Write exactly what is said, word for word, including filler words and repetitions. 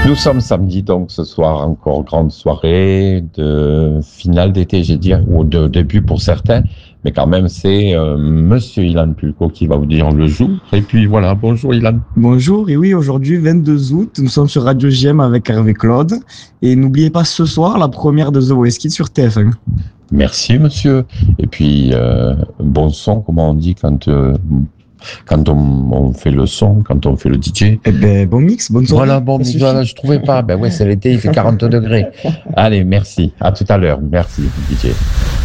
Nous sommes samedi, donc ce soir encore grande soirée de finale d'été, j'ai dit, ou de début pour certains, mais quand même c'est euh, Monsieur Ilan Pulko qui va vous dire le jour. Et puis voilà, bonjour Ilan. Bonjour, et oui, aujourd'hui vingt-deux août, nous sommes sur Radio J M avec Hervé Claude. Et n'oubliez pas ce soir la première de The Voice Kids sur T F un. Merci monsieur. Et puis euh, bon son, comment on dit quand euh, quand on, on fait le son, quand on fait le D J. Eh ben bon mix, bonne soirée. Voilà, bon mix, voilà, je trouvais pas. Ben ouais, c'est l'été, il fait quarante degrés. Allez, merci. À tout à l'heure. Merci D J.